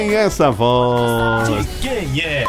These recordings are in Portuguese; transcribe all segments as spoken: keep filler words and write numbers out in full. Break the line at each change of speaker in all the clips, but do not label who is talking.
Quem é essa voz?
De quem é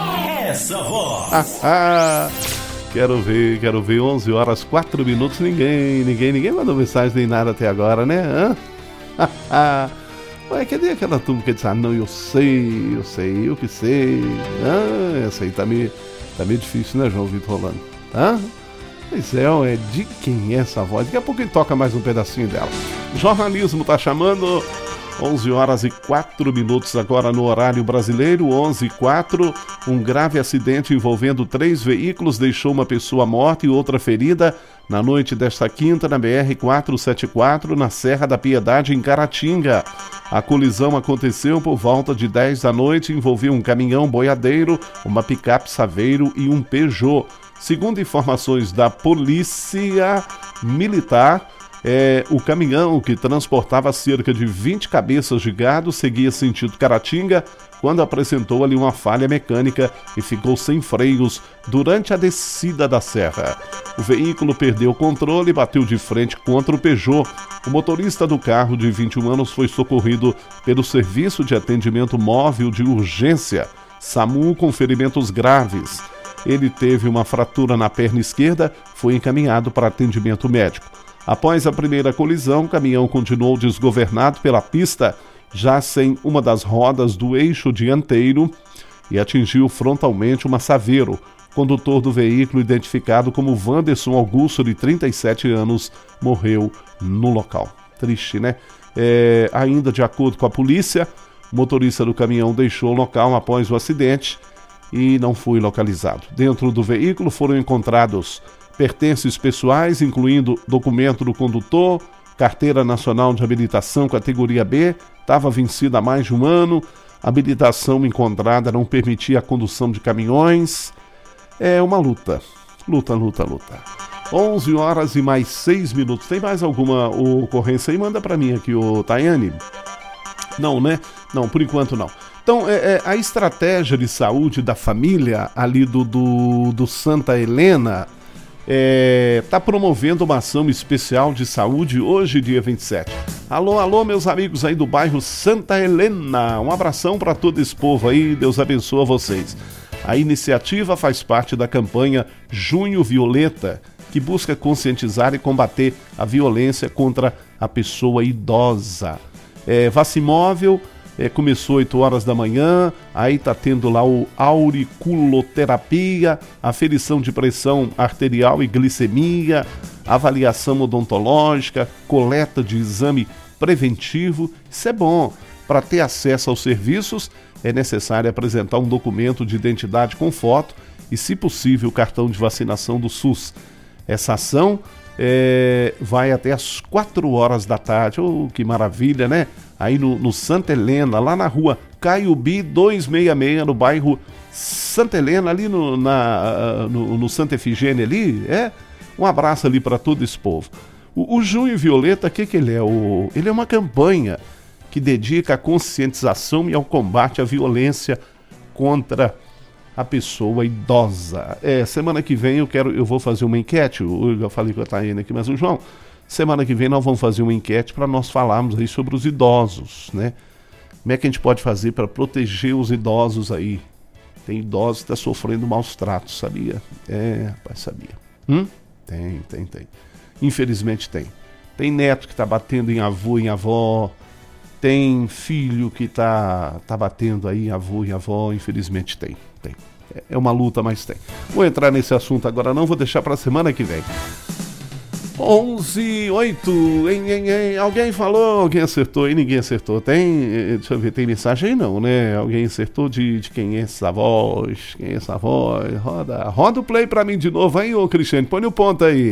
essa voz?
Ah, ah, quero ver, quero ver. onze horas, quatro minutos. Ninguém, ninguém, ninguém mandou mensagem nem nada até agora, né? Hã? Ah, ah. Ué, cadê aquela turma que disse, ah, não, eu sei, eu sei, eu que sei. Ah, essa aí tá meio, tá meio difícil, né, João Vitor Rolando? Hã? Pois é, é, de quem é essa voz? Daqui a pouco ele toca mais um pedacinho dela. Jornalismo tá chamando. onze horas e quatro minutos agora no horário brasileiro, onze e quatro. Um grave acidente envolvendo três veículos deixou uma pessoa morta e outra ferida na noite desta quinta na B R quatrocentos e setenta e quatro, na Serra da Piedade, em Caratinga. A colisão aconteceu por volta de dez da noite e envolveu um caminhão boiadeiro, uma picape Saveiro e um Peugeot. Segundo informações da Polícia Militar, É, o caminhão, que transportava cerca de vinte cabeças de gado, seguia sentido Caratinga quando apresentou ali uma falha mecânica e ficou sem freios durante a descida da serra. O veículo perdeu o controle e bateu de frente contra o Peugeot. O motorista do carro, de vinte e um anos, foi socorrido pelo Serviço de Atendimento Móvel de Urgência, SAMU, com ferimentos graves. Ele teve uma fratura na perna esquerda, foi encaminhado para atendimento médico. Após a primeira colisão, o caminhão continuou desgovernado pela pista, já sem uma das rodas do eixo dianteiro, e atingiu frontalmente uma Saveiro. O condutor do veículo, identificado como Wanderson Augusto, de trinta e sete anos, morreu no local. Triste, né? É, ainda de acordo com a polícia, o motorista do caminhão deixou o local após o acidente e não foi localizado. Dentro do veículo foram encontrados pertences pessoais, incluindo documento do condutor, carteira nacional de habilitação categoria B, estava vencida há mais de um ano, a habilitação encontrada não permitia a condução de caminhões. É uma luta, luta, luta, luta. onze horas e mais seis minutos. Tem mais alguma ocorrência aí? Manda para mim aqui, ô Tayane. Não, né? Não, por enquanto não. Então, é, é, a estratégia de saúde da família ali do, do, do Santa Helena está é, promovendo uma ação especial de saúde hoje, dia vinte e sete. Alô, alô, meus amigos aí do bairro Santa Helena. Um abração para todo esse povo aí, Deus abençoe vocês. A iniciativa faz parte da campanha Junho Violeta, que busca conscientizar e combater a violência contra a pessoa idosa. É, Vacimóvel é, começou oito horas da manhã, aí tá tendo lá o auriculoterapia, aferição de pressão arterial e glicemia, avaliação odontológica, coleta de exame preventivo. Isso é bom. Para ter acesso aos serviços, é necessário apresentar um documento de identidade com foto e, se possível, o cartão de vacinação do SUS. Essa ação é, vai até às quatro horas da tarde. Oh, que maravilha, né? Aí no, no Santa Helena, lá na rua Caiubi duzentos e sessenta e seis, no bairro Santa Helena, ali no, na, no, no Santa Efigênia ali. É, um abraço ali para todo esse povo. O, o Junho Violeta, o que, que ele é? O, ele é uma campanha que dedica à conscientização e ao combate à violência contra a pessoa idosa. É, semana que vem eu quero, eu vou fazer uma enquete. Eu, eu falei com a Tayane aqui, mas o João, semana que vem nós vamos fazer uma enquete para nós falarmos aí sobre os idosos, né? Como é que a gente pode fazer para proteger os idosos aí? Tem idosos que estão sofrendo maus tratos, sabia? É, rapaz, sabia. Hum? Tem, tem, tem. Infelizmente tem. Tem neto que está batendo em avô, em avó. Tem filho que está tá batendo aí em avô e avó. Infelizmente tem, tem. É uma luta, mas tem. Vou entrar nesse assunto agora não, vou deixar para a semana que vem. onze e oito, hein, hein, hein. Alguém falou, alguém acertou aí, ninguém acertou. Tem, deixa eu ver, tem mensagem aí não, né? Alguém acertou de, de quem é essa voz, quem é essa voz. Roda, roda o play pra mim de novo aí, ô Cristiane, põe o ponto aí.